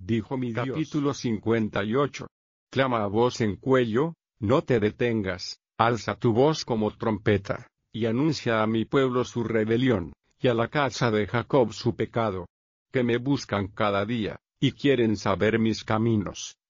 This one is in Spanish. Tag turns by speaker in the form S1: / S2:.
S1: dijo mi Dios. Capítulo 58. Clama a voz en cuello, no te detengas, alza tu voz como trompeta, y anuncia a mi pueblo su rebelión, y a la casa de Jacob su pecado. Que me buscan cada día, y quieren saber mis caminos,